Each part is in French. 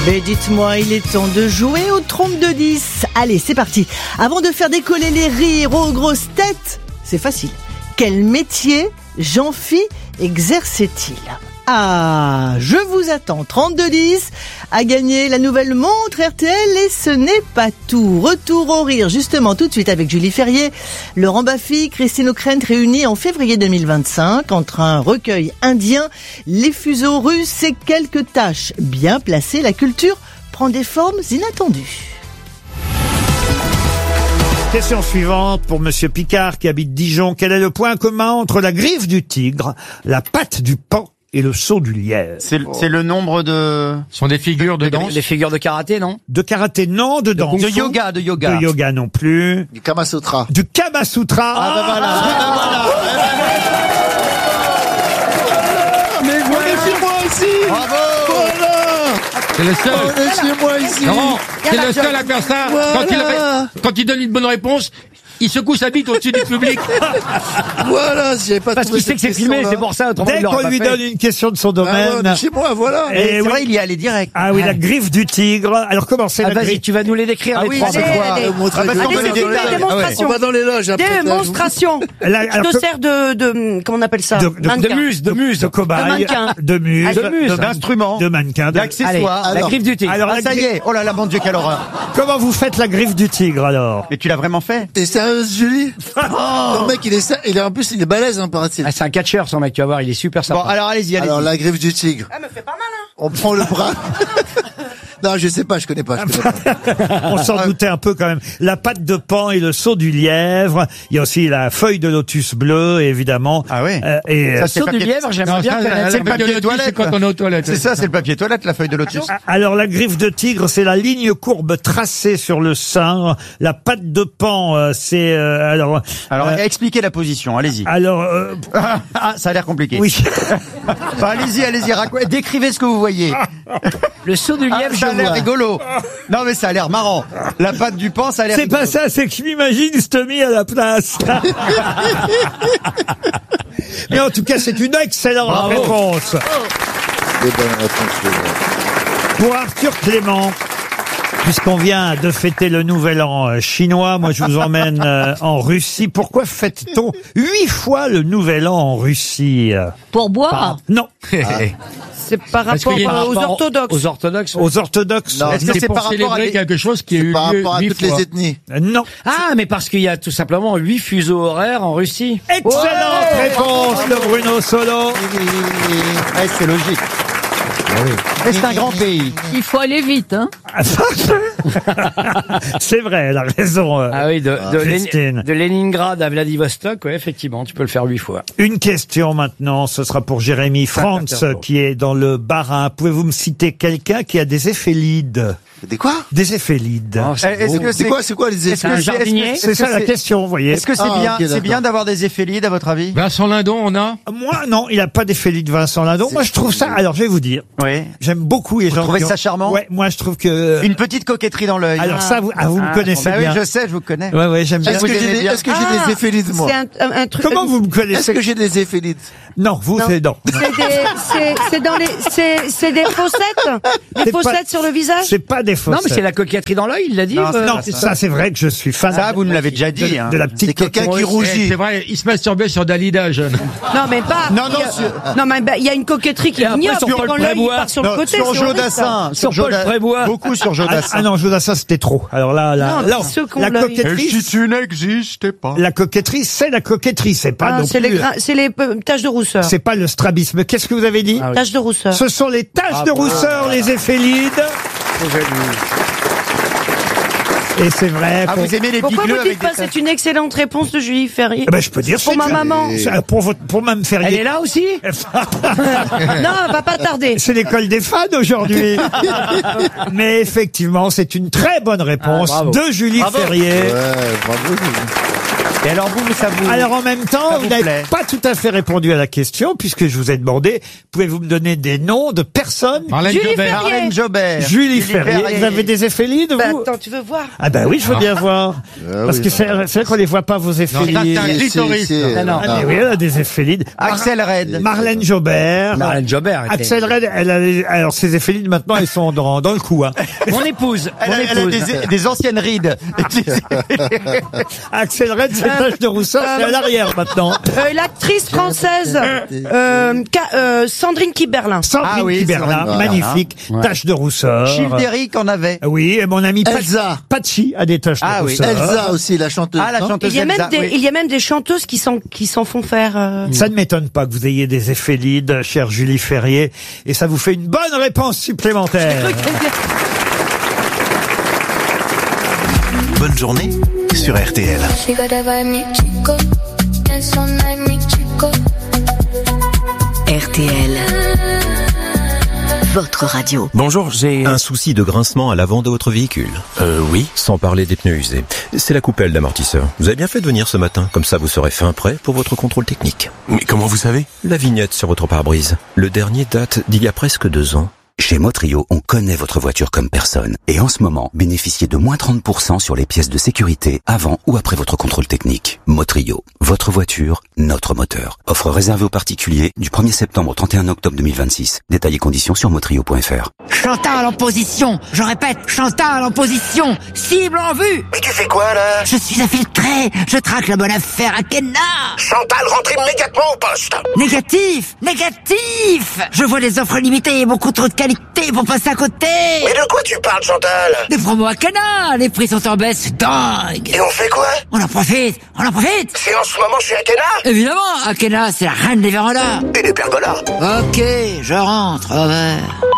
Mais dites-moi, il est temps de jouer au 32-10. Allez, c'est parti. Avant de faire décoller les rires aux grosses têtes, c'est facile. Quel métier Jean-Phi exerçait-il ? Ah, je vous attends. 32-10 à gagner la nouvelle montre RTL et ce n'est pas tout. Retour au rire, justement, tout de suite avec Julie Ferrier, Laurent Baffy, Christine O'Krent réunis en février 2025 entre un recueil indien, les fuseaux russes et quelques tâches bien placées. La culture prend des formes inattendues. Question suivante pour Monsieur Picard qui habite Dijon. Quel est le point commun entre la griffe du tigre, la patte du paon et le saut du lièvre? C'est le nombre de... Ce sont des figures de danse. Les figures de karaté, non? De karaté, non. De danse. De yoga. De yoga non plus. Du Kama Sutra. Du Kama Sutra. Ah bah voilà. Mais Chez moi ici. Bravo. Voilà. C'est le seul. On est chez moi ici. Non, c'est le seul à faire ça. Voilà. Quand il donne une bonne réponse, il secoue sa bite au-dessus du public. Voilà, j'avais pas Parce trouvé qu'il sait que cette c'est filmé, question-là. c'est pour ça. Autrement, Dès il l'aurait qu'on pas lui fait. donne une question de son Ah ouais, domaine. on est chez moi, voilà. Et C'est oui. vrai, il y est allé direct. Ah oui, la griffe du tigre. Alors comment c'est la Vas-y, griffe? tu vas nous les décrire, les trois. c'est c'est quoi quoi montrer parce les qu'on loges. va les Dans les décrire. loges. Démonstration. On va dans les loges après. Démonstration. Alors, Je te sers de comment on appelle ça? de Mannequin. de cobaye, De mannequin. de muse, De muse, d'instruments, de mannequin. d'accessoires. Allez, La griffe du tigre. alors, Ah, la ça y est. Oh là là, mon Dieu, quelle horreur. Comment vous faites la griffe du tigre alors? Mais tu l'as vraiment fait? T'es sérieuse, Julie? Le mec, il est en plus, il est balèze, hein, paraît-il. Ah, c'est un catcheur, son mec, tu vas voir, il est super sympa. Bon, alors allez-y, allez-y. Alors, la griffe du tigre. Ah, me fait pas mal, hein. On prend le bras. Non, je sais pas, je connais pas. On s'en doutait un peu quand même. La patte de paon et le saut du lièvre. Il y a aussi la feuille de lotus bleu, évidemment. Ah oui. Et Ça, c'est Saut le du papier- lièvre, j'aimerais bien connaître. C'est le papier de toilette. C'est quand on est aux toilettes. C'est ça, c'est le papier toilette, la feuille de lotus. alors la griffe de tigre, c'est la ligne courbe tracée sur le sein. La patte de paon, c'est Alors, expliquez la position, allez-y. Ah, ça a l'air compliqué. oui. Bah, allez-y, décrivez ce que vous voyez. Le saut du lièvre, Ça a l'air rigolo. Non, mais ça a l'air marrant. La patte du paon, ça a l'air C'est rigolo. pas ça, c'est que je m'imagine Stomy à la place. Mais en tout cas, c'est une excellente réponse. Des bonnes réponses. Pour Arthur Clément, puisqu'on vient de fêter le nouvel an chinois, moi je vous emmène en Russie. Pourquoi fête-t-on 8 fois le nouvel an en Russie? Pour boire. Non. C'est par Parce rapport qu'il y a un aux rapport orthodoxes. Aux orthodoxes. Aux orthodoxes? Non, Est-ce que C'est c'est pour par rapport à célébrer des... quelque chose qui a eu Par lieu rapport à 8 toutes fois. les ethnies. Non. Ah, mais parce qu'il y a tout simplement 8 fuseaux horaires en Russie. Excellente réponse de Bruno Solo. Ouais, c'est logique. Et c'est un grand pays. Il faut aller vite, hein. C'est vrai, elle a raison. Ah oui, Christine. de Leningrad à Vladivostok, ouais, effectivement, tu peux le faire 8 fois. Une question maintenant, ce sera pour Jérémy Franz qui est dans le Bas-Rhin. Pouvez-vous me citer quelqu'un qui a des éphélides? Des quoi? Des éphélides. Est-ce que C'est quoi les est-ce que effets? c'est- jardinier C'est ça la question, vous voyez. Est-ce que c'est Ah, bien, ok, c'est d'accord. bien d'avoir des éphélides à votre avis? Vincent Lindon, on a. Moi, non, il n'a pas d'éphélides Vincent Lindon. Moi, je trouve ça, alors je vais vous dire, Oui. j'aime beaucoup les gens trouvez qui ont- ça charmant? Ouais, moi je trouve que... Une petite coquetterie dans l'œil. Alors ça, vous me connaissez bah bien. oui, je sais, je vous connais. Ouais, j'aime bien. Est-ce que vous j'ai aimez des, bien. est-ce que j'ai des éphélides, moi? C'est un truc. Comment vous me Est-ce connaissez? que j'ai des éphélides? Non, vous, c'est non. C'est dans les. C'est des fossettes. Des C'est pas- fossettes sur le visage. C'est pas des fausses. Non, mais c'est la coquetterie dans l'œil, il l'a dit. Non, ça c'est vrai que je suis fan Ça, vous nous l'avez déjà dit. hein. de la C'est petite quelqu'un qui Eh, rougit. c'est vrai, il se masturbait sur Dalida, jeune. Non, mais pas. Non, non, Non, mais il y a une coquetterie qui est après, ignoble. sur Paul Quand l'œil il Prébois. part sur Non, le côté. sur c'est horrible, Jodassin. ça. Sur Paul Jodassin. Prébois. Beaucoup sur Jodassin. Ah non, Jodassin c'était trop. Alors là, Non, ceux qui ont la l'œil. coquetterie, tu n'existais pas. la coquetterie, c'est la coquetterie, c'est pas Ah, non c'est plus. c'est les taches de rousseur. C'est pas le strabisme. Qu'est-ce que vous avez dit? Taches de rousseur. Ce sont les taches de rousseur, les éphélides. Et c'est vrai. Ah, vous aimez les Pourquoi bigleux vous avec dites des pas c'est une excellente réponse de Julie Ferrier? Eh ben, je peux dire Pour c'est ma que- maman. c'est- pour Mme Ferrier. Elle est là aussi? Non, elle va pas tarder. C'est l'école des fans aujourd'hui. Mais effectivement, c'est une très bonne réponse Ah, bravo. de Julie Ferrier. Ouais, bravo, Julie. Et alors ça vous... Alors en même temps, vous n'avez plaît pas tout à fait répondu à la question, puisque je vous ai demandé, pouvez-vous me donner des noms de personnes? Marlène Jobert. Julie Ferrier. Vous avez des éphélides, vous? Attends, tu veux voir? Ah bah oui, je veux bien voir. Parce que c'est vrai qu'on les voit pas, vos éphélides. Ah mais oui, elle a des éphélides. Axel Red. Marlène Jobert. Axel Red, alors ses éphélides maintenant, elles sont dans le cou, hein. Mon épouse. Elle a des anciennes rides. Axel Red, c'est tache de rousseur, c'est à l'arrière maintenant. L'actrice française Sandrine Kiberlin. Sandrine Kiberlin, magnifique, tache de rousseur. Gilles Derrick en avait. Oui, et mon ami Elsa. Patsy a des taches de rousseur. Elsa aussi, la chanteuse. Ah, la chanteuse. Il y a même des chanteuses qui s'en font faire. Ça ne m'étonne pas que vous ayez des éphélides, chère Julie Ferrier, et ça vous fait une bonne réponse supplémentaire. Bonne journée sur RTL. RTL, votre radio. Bonjour, j'ai Un souci de grincement à l'avant de votre véhicule? oui. Sans parler des pneus usés. C'est la coupelle d'amortisseur. Vous avez bien fait de venir ce matin, comme ça vous serez fin prêt pour votre contrôle technique. Mais comment vous savez? La vignette sur votre pare-brise. Le dernier date d'il y a presque 2 ans. Chez Motrio, on connaît votre voiture comme personne. Et en ce moment, bénéficiez de moins 30% sur les pièces de sécurité avant ou après votre contrôle technique. Motrio, votre voiture, notre moteur. Offre réservée aux particuliers du 1er septembre au 31 octobre 2026. Détails et conditions sur motrio.fr. Chantal en position. Je répète, Chantal en position. Cible en vue. Mais tu fais quoi là? Je suis infiltré. Je traque la bonne affaire à Kenna. Chantal, rentre immédiatement au poste. Négatif. Je vois des offres limitées et beaucoup trop de qualité pour passer à côté. Mais de quoi tu parles, Chantal? Des promos à Kenna. Les prix sont en baisse, c'est dingue. Et on fait quoi? On en profite. C'est en ce moment chez Akena? Évidemment, Akena, c'est la reine des vérandas. Et des pergolas. Ok, je rentre. Au revoir.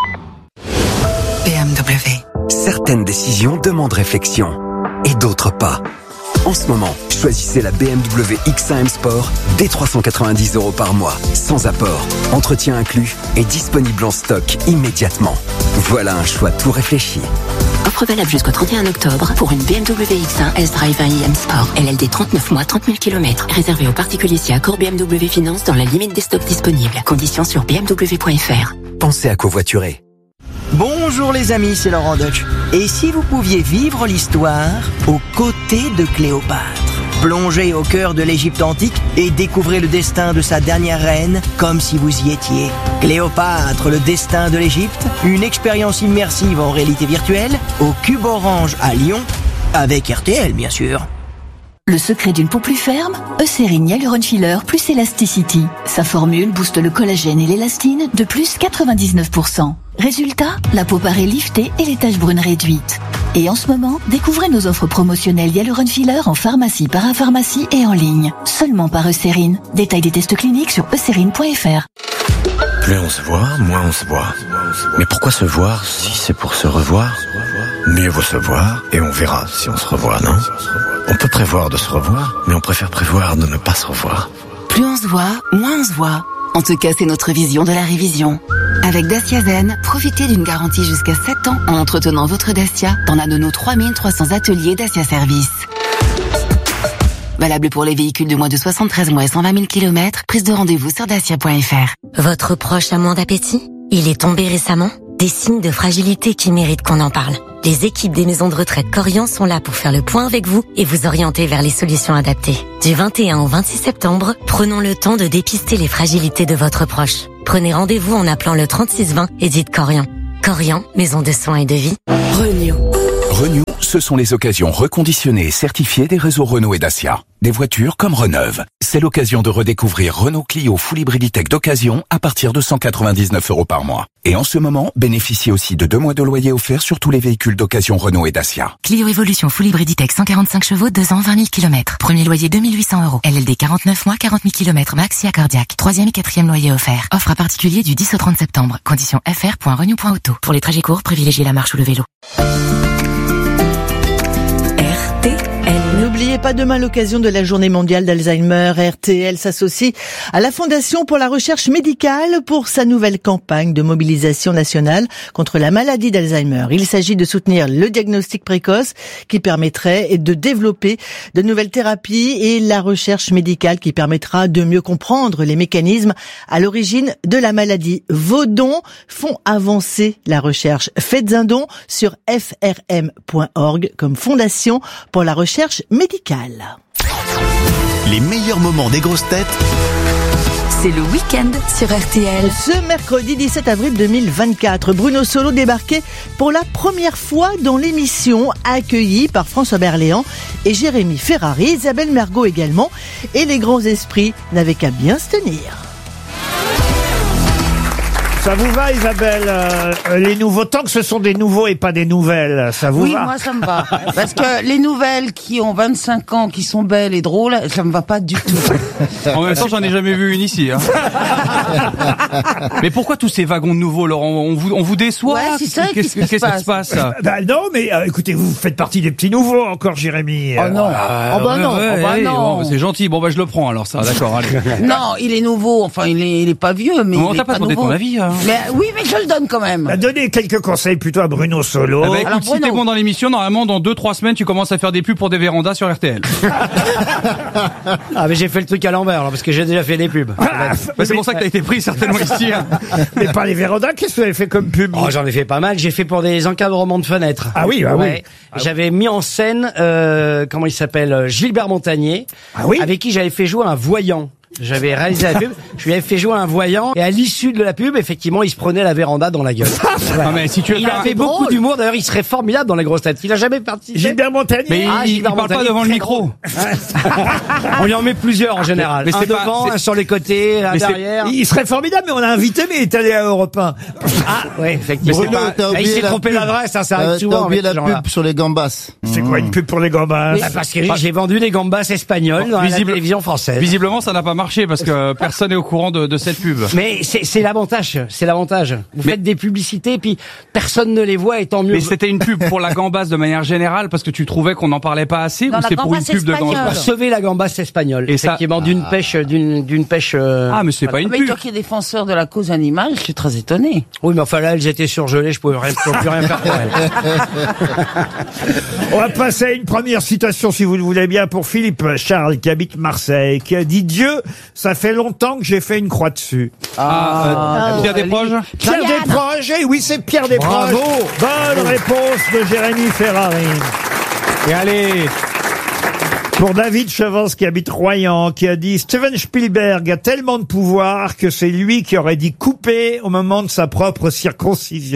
BMW. Certaines décisions demandent réflexion et d'autres pas. En ce moment, choisissez la BMW X1 M Sport dès 390 € par mois, sans apport, entretien inclus et disponible en stock immédiatement. Voilà un choix tout réfléchi. Offre valable jusqu'au 31 octobre pour une BMW X1 S-Drive 1 IM Sport. LLD 39 mois, 30 000 km. Réservé aux particuliers si accord BMW Finance dans la limite des stocks disponibles. Conditions sur bmw.fr. Pensez à covoiturer. Bonjour les amis, c'est Laurent Deutsch. Et si vous pouviez vivre l'histoire aux côtés de Cléopâtre? Plongez au cœur de l'Égypte antique et découvrez le destin de sa dernière reine comme si vous y étiez. Cléopâtre, le destin de l'Égypte, une expérience immersive en réalité virtuelle au Cube Orange à Lyon, avec RTL bien sûr. Le secret d'une peau plus ferme, Eucérine Hyaluron Filler plus Elasticity. Sa formule booste le collagène et l'élastine de plus 99%. Résultat, la peau paraît liftée et les taches brunes réduites. Et en ce moment, découvrez nos offres promotionnelles Hyaluron Filler en pharmacie, parapharmacie et en ligne. Seulement par Eucérine. Détail des tests cliniques sur eucérine.fr. Plus on se voit, moins on se voit. Mais pourquoi se voir si c'est pour se revoir? Mieux vaut se voir et on verra si on se revoit, non? On peut prévoir de se revoir, mais on préfère prévoir de ne pas se revoir. Plus on se voit, moins on se voit. En tout cas, c'est notre vision de la révision. Avec Dacia Zen, profitez d'une garantie jusqu'à 7 ans en entretenant votre Dacia dans l'un de nos 3300 ateliers Dacia Service. Valable pour les véhicules de moins de 73 mois et 120 000 km. Prise de rendez-vous sur dacia.fr. Votre proche a moins d'appétit? Il est tombé récemment? Des signes de fragilité qui méritent qu'on en parle. Les équipes des maisons de retraite Corian sont là pour faire le point avec vous et vous orienter vers les solutions adaptées. Du 21 au 26 septembre, prenons le temps de dépister les fragilités de votre proche. Prenez rendez-vous en appelant le 3620 et dites Corian. Corian, maison de soins et de vie. Renew, ce sont les occasions reconditionnées et certifiées des réseaux Renault et Dacia. Des voitures comme Reneuve. C'est l'occasion de redécouvrir Renault Clio Full Hybrid Tech d'occasion à partir de 199 € par mois. Et en ce moment, bénéficiez aussi de 2 mois de loyer offerts sur tous les véhicules d'occasion Renault et Dacia. Clio Evolution Full Hybrid Tech 145 chevaux, 2 ans, 20 000 km. Premier loyer 2 800 €. LLD 49 mois, 40 000 km max et accordiaque. 3e et 4e loyer offert. Offre à particulier du 10 au 30 septembre. Conditions fr.renew.auto. Pour les trajets courts, privilégiez la marche ou le vélo. RTL. n'oubliez pas demain l'occasion de la journée mondiale d'Alzheimer. RTL s'associe à la Fondation pour la recherche médicale pour sa nouvelle campagne de mobilisation nationale contre la maladie d'Alzheimer. Il s'agit de soutenir le diagnostic précoce qui permettrait de développer de nouvelles thérapies et la recherche médicale qui permettra de mieux comprendre les mécanismes à l'origine de la maladie. Vos dons font avancer la recherche. Faites un don sur frm.org comme Fondation pour la recherche médicale. Les meilleurs moments des grosses têtes, c'est le week-end sur RTL. Ce mercredi 17 avril 2024, Bruno Solo débarquait pour la première fois dans l'émission, accueilli par François Berléand et Jérémy Ferrari, Isabelle Mergo également, et les grands esprits n'avaient qu'à bien se tenir. Ça vous va, Isabelle, les nouveaux, tant que ce sont des nouveaux et pas des nouvelles, ça vous va? Oui, moi ça me va. Parce que les nouvelles qui ont 25 ans, qui sont belles et drôles, ça me va pas du tout. En même temps, j'en ai jamais vu une ici. Hein. Mais pourquoi tous ces wagons de nouveaux, Laurent? On vous déçoit? Ouais, c'est ça. Qu'est-ce qui se passe? Non, mais écoutez, vous faites partie des petits nouveaux encore, Jérémy. Oh non. Non. C'est gentil. Bon, je le prends alors, ça, d'accord. Allez. Non, il est nouveau. Enfin, il est pas vieux, mais on il t'a est pas pas demandé nouveau. ton avis. Hein. Mais oui, mais je le donne quand même. Donnez quelques conseils plutôt à Bruno Solo. Écoute, alors, si t'es bon dans l'émission, normalement, dans 2-3 semaines, tu commences à faire des pubs pour des vérandas sur RTL. Ah, mais j'ai fait le truc à l'envers, parce que j'ai déjà fait des pubs. C'est pour ça que t'as été pris certainement ici. Hein. Mais pas les vérandas, qu'est-ce que vous avez fait comme pub? Oh, j'en ai fait pas mal. J'ai fait pour des encadrements de fenêtres. Ah oui, oui. J'avais mis en scène, comment il s'appelle, Gilbert Montagnier, avec qui j'avais fait jouer un voyant. J'avais réalisé la pub, je lui avais fait jouer un voyant, et à l'issue de la pub, effectivement, il se prenait la véranda dans la gueule. Non, mais si tu veux il avait beaucoup d'humour, d'ailleurs, il serait formidable dans les grosses têtes. Il a jamais participé. Gilbert Montagnier. Mais il parle pas devant le micro. On lui en met plusieurs en général. Mais un devant, un sur les côtés, un derrière. Il serait formidable, mais on l'a invité, mais il est allé à Europe 1. Ah, ouais, effectivement. Bruno, il s'est trompé l'adresse, ça arrive souvent. T'as oublié la gens-là. pub sur les gambas. C'est quoi une pub pour les gambas? Parce que j'ai vendu des gambas espagnoles dans la télévision française. Visiblement, ça n'a pas marché parce que personne n'est au courant de cette pub. Mais c'est l'avantage, Vous faites des publicités, puis personne ne les voit, et tant mieux. Mais c'était une pub pour la gambasse de manière générale parce que tu trouvais qu'on n'en parlait pas assez, ou c'est pour une pub de gambasse? Pour sauver la gambasse espagnole. Et effectivement, d'une pêche. Ah, mais c'est pas une pub. Mais toi qui es défenseur de la cause animale, je suis très étonné. Oui, mais enfin là, elles étaient surgelées, je pouvais plus rien faire pour elles. On va passer à une première citation, si vous le voulez bien, pour Philippe Charles, qui habite Marseille, qui a dit: Dieu, ça fait longtemps que j'ai fait une croix dessus. Pierre Desproges? Pierre Desproges, et oui, c'est Pierre Desproges. Bravo. Bonne réponse de Jérémy Ferrari. Et allez, pour David Chevance, qui habite Royan, qui a dit: Steven Spielberg a tellement de pouvoir que c'est lui qui aurait dit couper au moment de sa propre circoncision.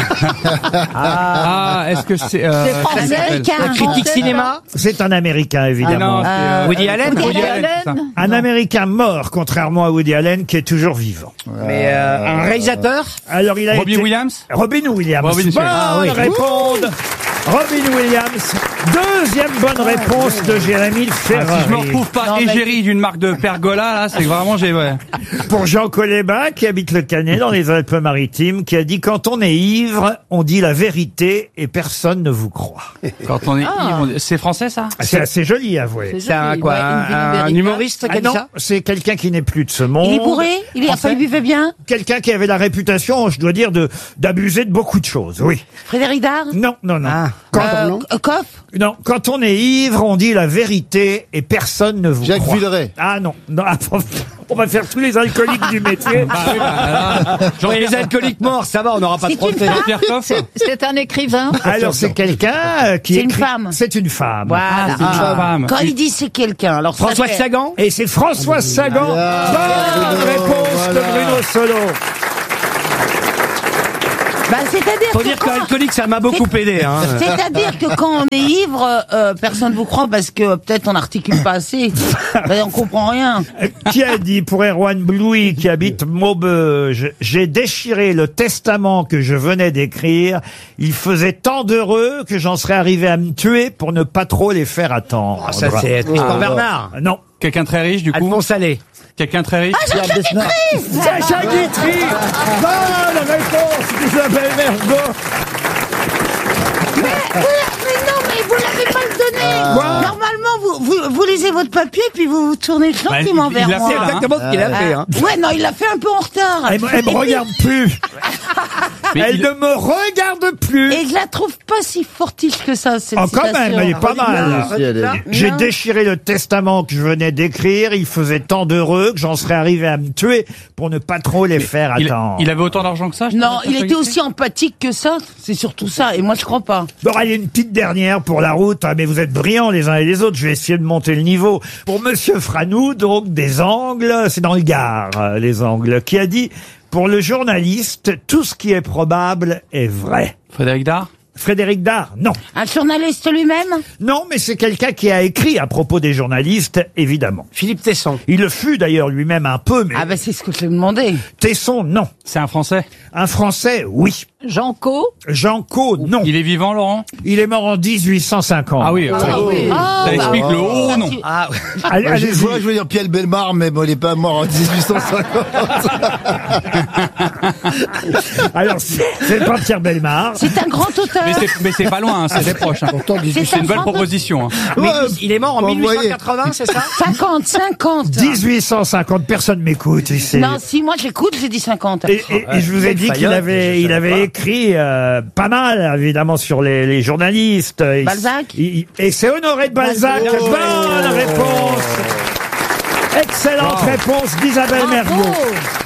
est-ce que c'est... C'est français, La critique cinéma? C'est un Américain, évidemment. Woody Allen? Un Américain mort, contrairement à Woody Allen, qui est toujours vivant. Mais un réalisateur? Alors, il a Robin été... Williams? Robin Williams. Bonne réponse. Robin Williams. Deuxième bonne réponse de Jérémy Ferrari. Si je me retrouve pas égérie d'une marque de pergola, là, c'est que vraiment Pour Jean Colébin, qui habite le Canet dans les Alpes-Maritimes, qui a dit: quand on est ivre, on dit la vérité et personne ne vous croit. Quand on est ivre, c'est français, ça? C'est assez joli, avouez. C'est un quoi? Un humoriste qui a dit ça? C'est quelqu'un qui n'est plus de ce monde. Il est bourré? Il buvait bien? Quelqu'un qui avait la réputation, je dois dire, d'abuser de beaucoup de choses, oui. Frédéric Dard? Non. Coff? Non, quand on est ivre, on dit la vérité et personne ne vous croit. Jacques Villeray. Ah non. On va faire tous les alcooliques du métier. Les alcooliques morts, ça va, on n'aura pas de procès. C'est un écrivain. Alors c'est quelqu'un qui C'est une femme. C'est une femme. Voilà. C'est une femme. Quand il dit c'est quelqu'un, alors François Sagan? Et c'est François Sagan. Bonne réponse de Bruno Solo. C'est-à-dire faut dire que l'alcoolique, ça m'a beaucoup aidé. Hein. C'est-à-dire que quand on est ivre, personne ne vous croit parce que peut-être on n'articule pas assez. On comprend rien. Qui a dit pour Erwan Blouy, qui habite Maubeuge: j'ai déchiré le testament que je venais d'écrire. Il faisait tant d'heureux que j'en serais arrivé à me tuer pour ne pas trop les faire attendre. Ça, c'est Tristan Bernard. Non. Quelqu'un de très riche, du coup? Alphonse Allais. Quelqu'un de très riche? Sacha Guitry! Sacha Guitry! Bonne réponse d'Isabelle Mergo. Mais non, mais vous l'avez mal donné. Normalement, lisez votre papier, puis vous vous tournez gentiment vers moi. C'est exactement ce qu'il a fait. Hein. Ouais, non, il l'a fait un peu en retard. Elle me regarde plus. Elle ne me regarde plus. Et je la trouve pas si fortiche que ça, cette quand citation. même, elle est pas mal. J'ai déchiré le testament que je venais d'écrire. Il faisait tant d'heureux que j'en serais arrivé à me tuer pour ne pas trop les faire attendre. Il avait autant d'argent que ça? Non, il était aussi empathique que ça. C'est surtout ça. Et moi, je crois pas. Bon, allez, une petite dernière pour la route. Ah, mais vous êtes brillants les uns et les autres. Je vais essayer de monter le niveau. Pour Monsieur Franou, donc, des Angles, c'est dans le Gard, les Angles, qui a dit... Pour le journaliste, tout ce qui est probable est vrai. Frédéric Dard? Frédéric Dard, non. Un journaliste lui-même? Non, mais c'est quelqu'un qui a écrit à propos des journalistes, évidemment. Philippe Tesson. Il le fut d'ailleurs lui-même un peu, mais... Ah ben c'est ce que je lui ai demandé. Tesson, non. C'est un Français? Un Français, oui. Jean Co? Jean Co, non. Il est vivant, Laurent? Il est mort en 1850. Ah oui, ça explique le haut nom. Ah, allez-y. Je veux dire Pierre Bellemare, mais bon, il n'est pas mort en 1850. Alors, c'est pas Pierre Bellemare. C'est un grand auteur. Mais c'est pas loin, c'est proche. C'est une belle proposition. mais il est mort en 1880, c'est ça? 50. 1850, personne m'écoute ici. Non, si moi j'écoute, j'ai dit 50. Et je vous ai dit qu'il avait écrit pas mal, évidemment, sur les journalistes. Balzac. Et c'est Honoré de Balzac. Bonne réponse. Excellente réponse d'Isabelle Mergo.